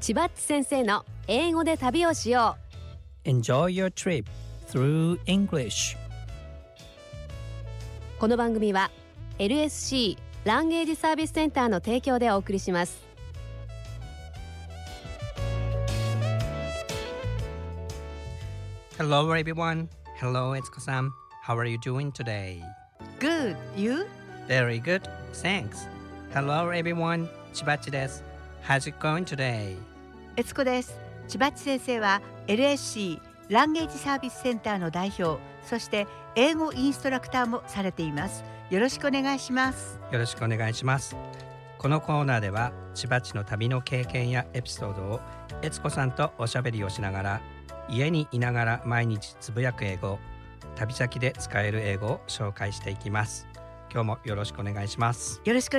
千葉っち先生の英語で旅をしよう。Enjoy your trip through English。 この番組は LSC ランゲージサービスセンターの提供でお送りします。 Hello everyone. Hello 悦子さん。How are you doing today? Good. You? Very good. Thanks. Hello everyone. 千葉っちです。How's it going today? 悦子です。千葉っち先生は LSC ランゲージサービスセンターの代表、そして英語インストラクターもされています。よろしくお願いします。 よろしくお願いします。このコーナーでは千葉っちの旅の経験やエピソードを悦子さんとおしゃべりをしながら、家にいながら毎日つぶやく英語、旅先で使える英語を紹介していきます。今日もよろしくお願いします。 よろしく